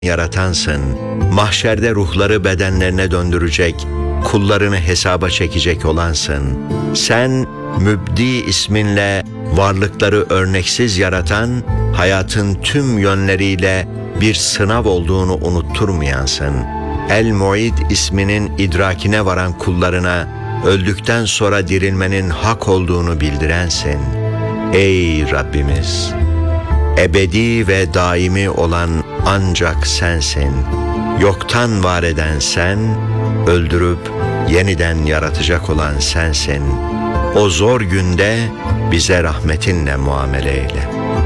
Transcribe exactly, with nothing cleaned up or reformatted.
yaratansın. Mahşerde ruhları bedenlerine döndürecek, kullarını hesaba çekecek olansın. Sen Mübdi isminle varlıkları örneksiz yaratan, hayatın tüm yönleriyle bir sınav olduğunu unutturmayansın. El-Muid isminin idrakine varan kullarına öldükten sonra dirilmenin hak olduğunu bildirensin. Ey Rabbimiz! Ebedi ve daimi olan ancak sensin. Yoktan var eden sen, öldürüp yeniden yaratacak olan sensin. O zor günde bize rahmetinle muamele eyle.